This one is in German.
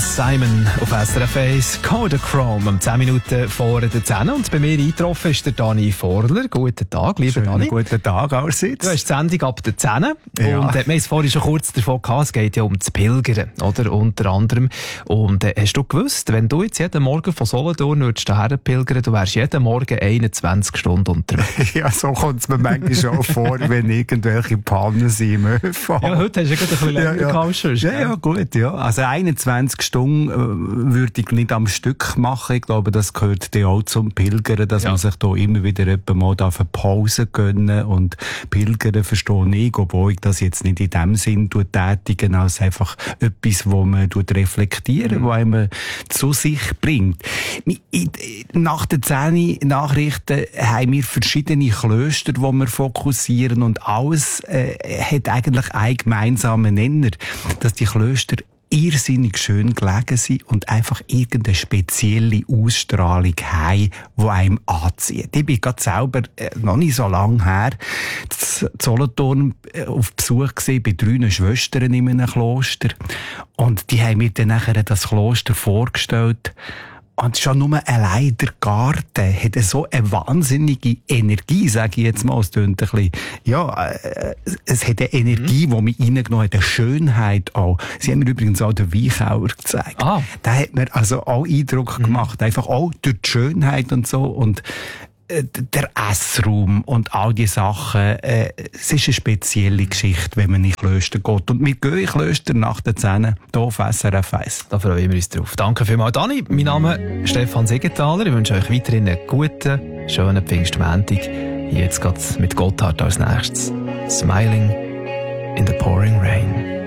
Simon auf SRF 1, Kodachrome, um 10 Minuten vor der 10. Und bei mir eingetroffen ist der Dani Vorler. Guten Tag, lieber Dani. Guten Tag allerseits. Du hast die Sendung ab der 10. Ja. Und wir haben es vorhin schon kurz davon gehabt, es geht ja um das Pilgern, oder? Unter anderem. Und hast du gewusst, wenn du jetzt jeden Morgen von Solothurn würdest daher pilgern, du wärst jeden Morgen 21 Stunden unterwegs. Ja, so kommt es mir manchmal schon vor, wenn irgendwelche Pannen sind im ÖV. Ja, heute hast du ja gerade ein bisschen länger gehabt als sonst. Ja, gut, ja. Also 21 Stunden würde ich nicht am Stück machen. Ich glaube, das gehört dann auch zum Pilgern, dass man sich da immer wieder mal eine Pause gönnen. Und Pilgern verstehe ich, obwohl ich das jetzt nicht in dem Sinn tätigen, als einfach etwas, wo man reflektieren, wo einem zu sich bringt. Nach den 10 Nachrichten haben wir verschiedene Klöster, die wir fokussieren, und alles hat eigentlich einen gemeinsamen Nenner, dass die Klöster irrsinnig schön gelegen sind und einfach irgendeine spezielle Ausstrahlung haben, die einem anzieht. Ich bin gerade selber noch nicht so lange her in Solothurn auf Besuch gesehen bei 3 Schwestern in einem Kloster, und die haben mir dann nachher das Kloster vorgestellt. Und schon nur allein der Garten hat so eine wahnsinnige Energie, sage ich jetzt mal. Es tönt ein bisschen, es hat eine Energie, die mich reingenommen hat, eine Schönheit auch. Sie haben mir übrigens auch den Weichauer gezeigt. Da hat mir also auch Eindruck gemacht. Einfach auch durch die Schönheit und so. Und der Essraum und all die Sachen, es ist eine spezielle Geschichte, wenn man in Klöster geht. Und wir gehen in Klöster nach den 10 hier auf SRF 1. Da freuen wir uns drauf. Danke vielmals, Dani. Mein Name ist Stefan Siegenthaler. Ich wünsche euch weiterhin einen guten, schönen Pfingstmontag. Jetzt geht's mit Gotthard als nächstes. Smiling in the pouring rain.